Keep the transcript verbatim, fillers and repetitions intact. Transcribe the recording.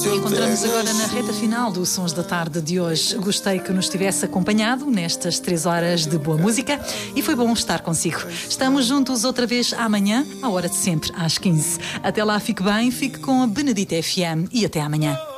Encontramos agora na reta final do Sons da Tarde de hoje. Gostei que nos tivesse acompanhado nestas três horas de boa música e foi bom estar consigo. Estamos juntos outra vez amanhã, à hora de sempre, às quinze. Até lá, fique bem, fique com a Benedita F M e até amanhã.